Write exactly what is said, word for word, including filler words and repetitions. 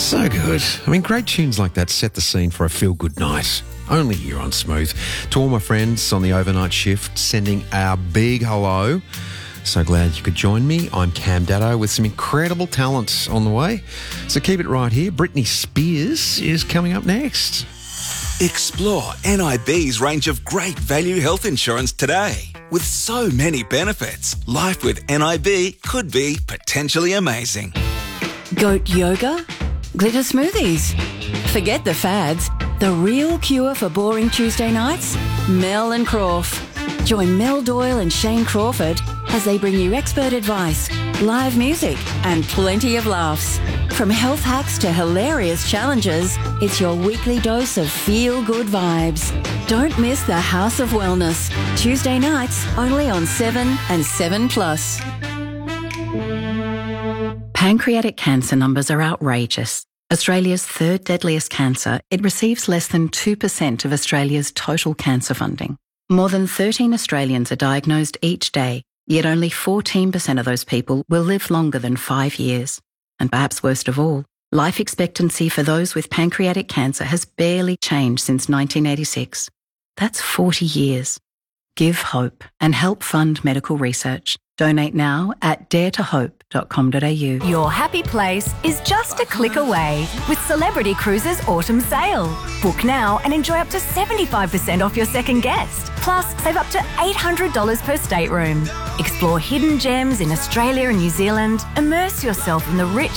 So good. I mean, great tunes like that set the scene for a feel-good night. Only here on Smooth. To all my friends on the overnight shift, sending our big hello. So glad you could join me. I'm Cam Daddo with some incredible talent on the way. So keep it right here. Britney Spears is coming up next. Explore N I B's range of great value health insurance today. With so many benefits, life with N I B could be potentially amazing. Goat yoga? Glitter smoothies? Forget the fads. The real cure for boring Tuesday nights? Mel and Crawf. Join Mel Doyle and Shane Crawford as they bring you expert advice, live music and plenty of laughs. From health hacks to hilarious challenges, it's your weekly dose of feel-good vibes. Don't miss the House of Wellness. Tuesday nights only on seven and seven plus. Pancreatic cancer numbers are outrageous. Australia's third deadliest cancer, it receives less than two percent of Australia's total cancer funding. More than thirteen Australians are diagnosed each day, yet only fourteen percent of those people will live longer than five years. And perhaps worst of all, life expectancy for those with pancreatic cancer has barely changed since nineteen eighty-six. That's forty years. Give hope and help fund medical research. Donate now at dare to hope dot com dot a u. Your happy place is just a click away with Celebrity Cruises Autumn Sale. Book now and enjoy up to seventy-five percent off your second guest. Plus, save up to eight hundred dollars per stateroom. Explore hidden gems in Australia and New Zealand. Immerse yourself in the rich